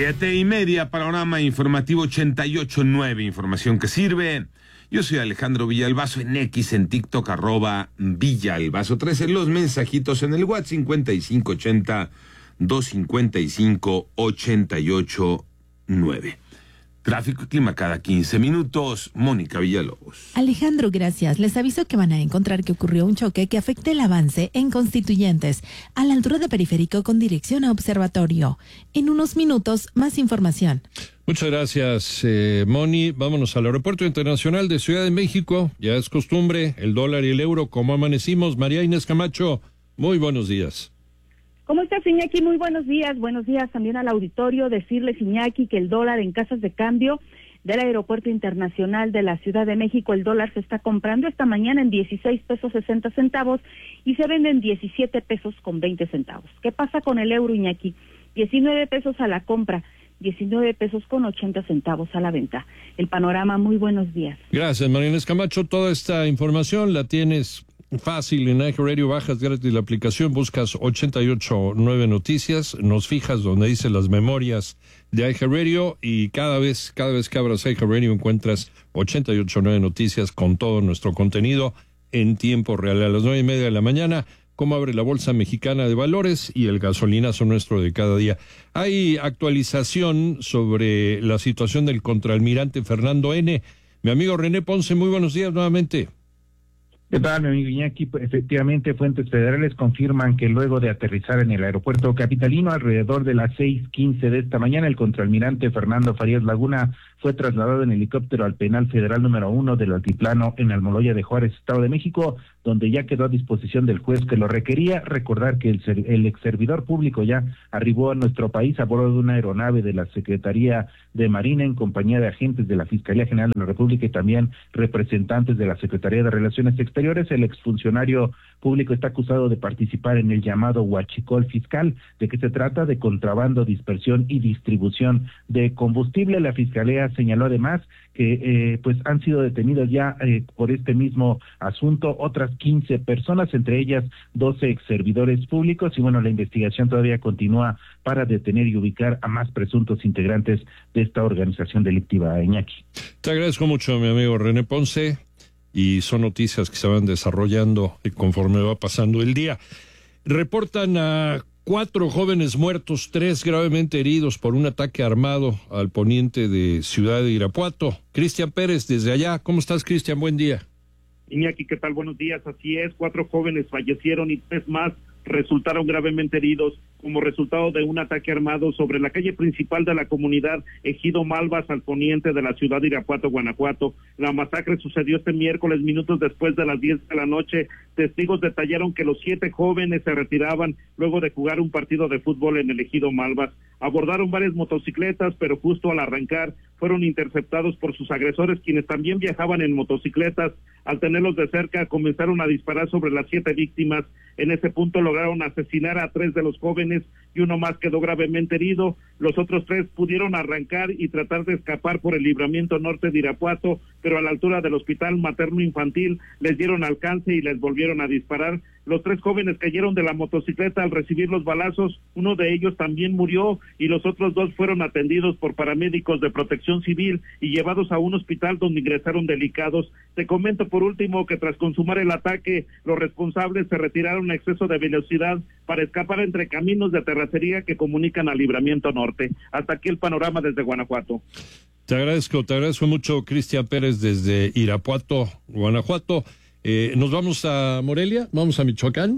7:30, panorama informativo 88.9, información que sirve. Yo soy Alejandro Villalbazo en X, en TikTok, @Villalbazo13, los mensajitos en el WhatsApp 5580-255-889. Tráfico y clima cada 15 minutos. Mónica Villalobos. Alejandro, gracias. Les aviso que van a encontrar que ocurrió un choque que afecta el avance en Constituyentes, a la altura de Periférico con dirección a Observatorio. En unos minutos, más información. Muchas gracias, Moni. Vámonos al Aeropuerto Internacional de Ciudad de México. Ya es costumbre, el dólar y el euro, ¿cómo amanecimos? María Inés Camacho, muy buenos días. ¿Cómo estás, Iñaki? Muy buenos días. Buenos días también al auditorio. Decirles, Iñaki, que el dólar en casas de cambio del Aeropuerto Internacional de la Ciudad de México, el dólar se está comprando esta mañana en 16 pesos 60 centavos y se vende en 17 pesos con 20 centavos. ¿Qué pasa con el euro, Iñaki? 19 pesos a la compra, 19 pesos con 80 centavos a la venta. El panorama, muy buenos días. Gracias, María Inés Camacho. Toda esta información la tienes fácil en iHeartRadio, bajas gratis la aplicación, buscas 88.9 Noticias, nos fijas donde dice las memorias de iHeartRadio y cada vez que abras iHeartRadio encuentras 88.9 Noticias con todo nuestro contenido en tiempo real. A las 9:30 de la mañana, cómo abre la Bolsa Mexicana de Valores y el gasolinazo nuestro de cada día. Hay actualización sobre la situación del contraalmirante Fernando N. Mi amigo René Ponce, muy buenos días nuevamente. ¿Qué tal, mi amigo Iñaki? Efectivamente, fuentes federales confirman que luego de aterrizar en el aeropuerto capitalino alrededor de las 6:15 de esta mañana, el contraalmirante Fernando Farías Laguna fue trasladado en helicóptero al penal federal número 1 del Altiplano en Almoloya de Juárez, Estado de México, donde ya quedó a disposición del juez que lo requería. Recordar que el ex servidor público ya arribó a nuestro país a bordo de una aeronave de la Secretaría de Marina en compañía de agentes de la Fiscalía General de la República y también representantes de la Secretaría de Relaciones Exteriores. El exfuncionario público está acusado de participar en el llamado huachicol fiscal. ¿De qué se trata? De contrabando, dispersión y distribución de combustible. La Fiscalía señaló además que pues han sido detenidos ya por este mismo asunto otras 15 personas, entre ellas 12 ex servidores públicos, y bueno, la investigación todavía continúa para detener y ubicar a más presuntos integrantes de esta organización delictiva. Iñaki. Te agradezco mucho, mi amigo René Ponce, y son noticias que se van desarrollando conforme va pasando el día. Reportan a 4 jóvenes muertos, 3 gravemente heridos por un ataque armado al poniente de Ciudad de Irapuato. Cristian Pérez, desde allá. ¿Cómo estás, Cristian? Buen día. Iñaki, ¿qué tal? Buenos días. Así es, 4 jóvenes fallecieron y 3 más resultaron gravemente heridos como resultado de un ataque armado sobre la calle principal de la comunidad Ejido Malvas al poniente de la ciudad de Irapuato, Guanajuato. La masacre sucedió este miércoles, minutos después de las 10 de la noche. Testigos detallaron que los 7 jóvenes se retiraban luego de jugar un partido de fútbol en el Ejido Malvas. Abordaron varias motocicletas, pero justo al arrancar fueron interceptados por sus agresores, quienes también viajaban en motocicletas. Al tenerlos de cerca, comenzaron a disparar sobre las 7 víctimas. En ese punto lograron asesinar a 3 de los jóvenes y uno más quedó gravemente herido. Los otros 3 pudieron arrancar y tratar de escapar por el libramiento norte de Irapuato, pero a la altura del hospital materno infantil les dieron alcance y les volvieron a disparar. Los 3 jóvenes cayeron de la motocicleta al recibir los balazos. Uno de ellos también murió y los otros 2 fueron atendidos por paramédicos de Protección Civil y llevados a un hospital donde ingresaron delicados. Te comento por último que tras consumar el ataque, los responsables se retiraron a exceso de velocidad para escapar entre caminos de terracería que comunican al libramiento norte. Hasta aquí el panorama desde Guanajuato. Te agradezco mucho, Cristian Pérez, desde Irapuato, Guanajuato. ¿Nos vamos a Morelia? ¿Vamos a Michoacán?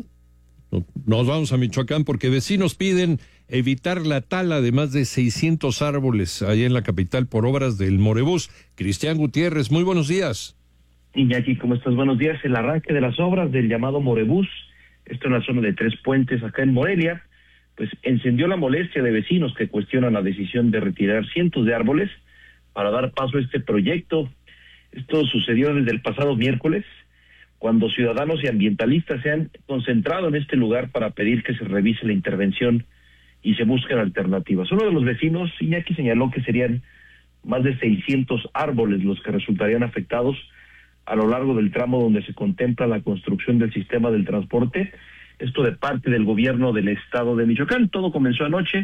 Nos vamos a Michoacán porque vecinos piden evitar la tala de más de 600 árboles ahí en la capital por obras del Morebús. Cristian Gutiérrez, muy buenos días. Iñaki, ¿cómo estás? Buenos días. El arranque de las obras del llamado Morebús, esto en la zona de 3 Puentes, acá en Morelia, pues encendió la molestia de vecinos que cuestionan la decisión de retirar cientos de árboles para dar paso a este proyecto. Esto sucedió desde el pasado miércoles, cuando ciudadanos y ambientalistas se han concentrado en este lugar para pedir que se revise la intervención y se busquen alternativas. Uno de los vecinos, Iñaki, señaló que serían más de 600 árboles los que resultarían afectados a lo largo del tramo donde se contempla la construcción del sistema del transporte, esto de parte del gobierno del estado de Michoacán. Todo comenzó anoche,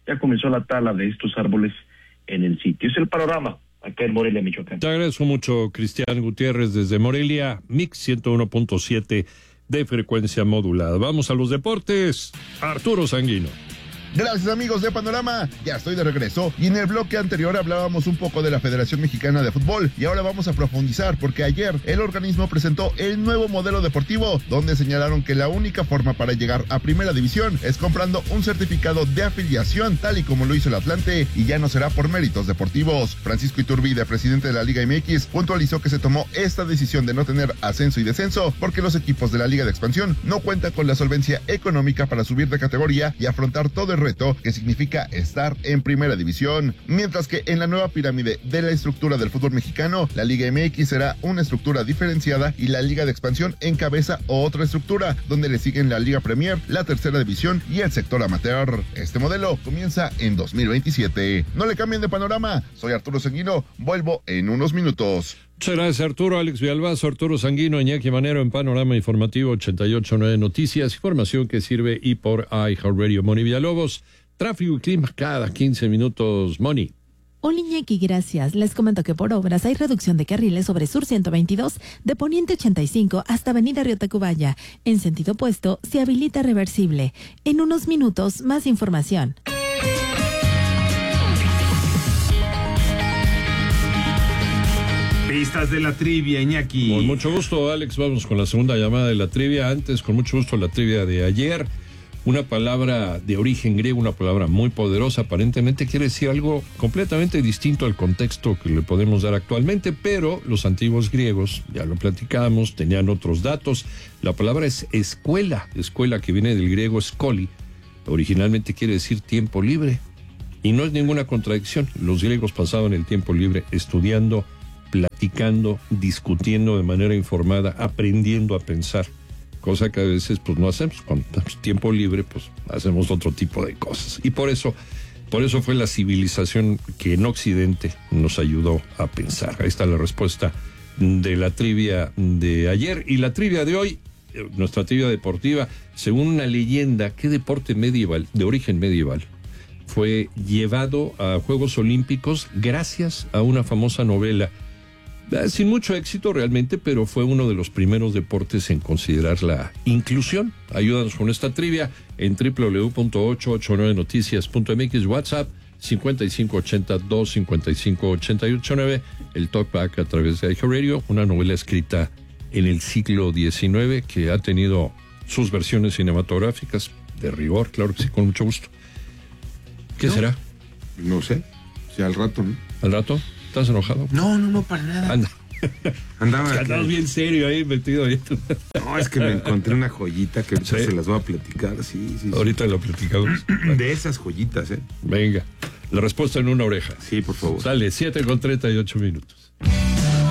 ya comenzó la tala de estos árboles en el sitio. Es el panorama acá en Morelia, Michoacán. Te agradezco mucho, Cristian Gutiérrez, desde Morelia, Mix 101.7 de frecuencia modulada. Vamos a los deportes. Arturo Sanguino. Gracias, amigos de Panorama, ya estoy de regreso y en el bloque anterior hablábamos un poco de la Federación Mexicana de Fútbol y ahora vamos a profundizar porque ayer el organismo presentó el nuevo modelo deportivo donde señalaron que la única forma para llegar a Primera División es comprando un certificado de afiliación tal y como lo hizo el Atlante y ya no será por méritos deportivos. Francisco Iturbide, presidente de la Liga MX, puntualizó que se tomó esta decisión de no tener ascenso y descenso porque los equipos de la Liga de Expansión no cuentan con la solvencia económica para subir de categoría y afrontar todo el reto que significa estar en Primera División, mientras que en la nueva pirámide de la estructura del fútbol mexicano, la Liga MX será una estructura diferenciada y la Liga de Expansión encabeza otra estructura, donde le siguen la Liga Premier, la Tercera División y el sector amateur. Este modelo comienza en 2027. No le cambien de Panorama, soy Arturo Sanguino, vuelvo en unos minutos. Muchas gracias, Arturo. Alex Villalbazo, Arturo Sanguino, Iñaki Manero en Panorama Informativo 88.9 Noticias, información que sirve y por iHeartRadio. Moni Villalobos, tráfico y clima cada 15 minutos. Moni. Hola, Iñaki, gracias. Les comento que por obras hay reducción de carriles sobre Sur 122, de Poniente 85 hasta Avenida Río Tacubaya. En sentido opuesto, se habilita reversible. En unos minutos, más información. Pistas de la trivia, Iñaki. Con mucho gusto, Alex. Vamos con la segunda llamada de la trivia. Antes, con mucho gusto, la trivia de ayer. Una palabra de origen griego, una palabra muy poderosa. Aparentemente quiere decir algo completamente distinto al contexto que le podemos dar actualmente, pero los antiguos griegos, ya lo platicamos, tenían otros datos. La palabra es escuela, escuela que viene del griego skoli. Originalmente quiere decir tiempo libre. Y no es ninguna contradicción. Los griegos pasaban el tiempo libre estudiando, platicando, discutiendo de manera informada, aprendiendo a pensar, cosa que a veces pues no hacemos. Cuando tenemos tiempo libre pues hacemos otro tipo de cosas y por eso fue la civilización que en Occidente nos ayudó a pensar. Ahí está la respuesta de la trivia de ayer y la trivia de hoy, nuestra trivia deportiva. Según una leyenda, ¿qué deporte medieval, de origen medieval, fue llevado a Juegos Olímpicos gracias a una famosa novela? Sin mucho éxito realmente, pero fue uno de los primeros deportes en considerar la inclusión. Ayúdanos con esta trivia en www.889noticias.mx, WhatsApp 5580-255-889, el talkback a través de iHeartRadio, una novela escrita en el siglo XIX que ha tenido sus versiones cinematográficas de rigor, claro que sí, con mucho gusto. ¿Qué será? No sé, si al rato, ¿no? ¿Al rato? ¿Estás enojado? No, para nada. Anda. Andaba bien serio ahí, metido ahí. No, es que me encontré una joyita que ahorita se las voy a platicar. Sí. Ahorita lo platicamos. De esas joyitas, Venga, la respuesta en una oreja. Sí, por favor. Sale 7:38 minutos.